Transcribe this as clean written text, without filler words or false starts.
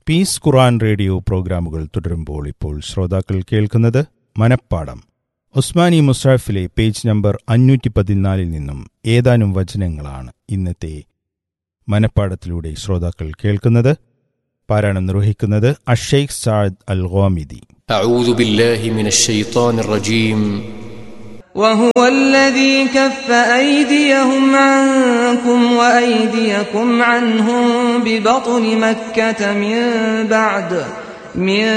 Piece ഖുർആൻ radio പ്രോഗ്രാമുകൾ തുടരുമ്പോൾ ഇപ്പോൾ ശ്രോതാക്കൾ കേൾക്കുന്നത് മനപ്പാഠം. ഉസ്മാനി മുസ്ഹഫിലെ പേജ് നമ്പർ 514 നിന്നും ഏതാനും വചനങ്ങളാണ് ഇന്നത്തെ മനപ്പാഠത്തിലൂടെ ശ്രോതാക്കൾ കേൾക്കുന്നത്. പാരായണം നിർവഹിക്കുന്നത് അഷെയ്ഖ് സഅദ് അൽ ഗാമിദി. അഊദു ബില്ലാഹി മിനശ് ശൈത്വാനിർ റജീം. وهو الذي كف أيديهم عنكم وأيديكم عنهم ببطن مكة من